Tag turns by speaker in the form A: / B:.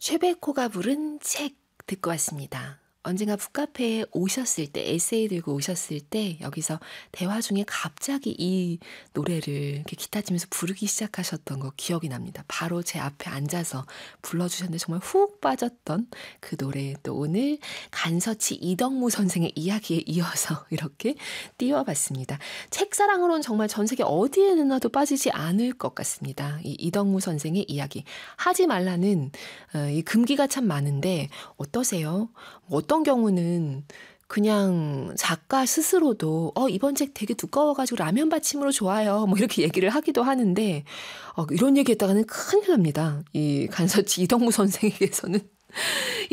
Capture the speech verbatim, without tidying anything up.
A: 쉐베코가 부른 책 듣고 왔습니다. 언젠가 북카페에 오셨을 때, 에세이 들고 오셨을 때 여기서 대화 중에 갑자기 이 노래를 이렇게 기타 치면서 부르기 시작하셨던 거 기억이 납니다. 바로 제 앞에 앉아서 불러주셨는데 정말 훅 빠졌던 그 노래, 또 오늘 간서치 이덕무 선생의 이야기에 이어서 이렇게 띄워봤습니다. 책사랑으로는 정말 전 세계 어디에 넣어도 빠지지 않을 것 같습니다. 이 이덕무 선생의 이야기. 하지 말라는 이 금기가 참 많은데 어떠세요? 어떤 경우는 그냥 작가 스스로도 어 이번 책 되게 두꺼워가지고 라면 받침으로 좋아요. 뭐 이렇게 얘기를 하기도 하는데 어, 이런 얘기했다가는 큰일 납니다. 이 간서치 이덕무 선생에게서는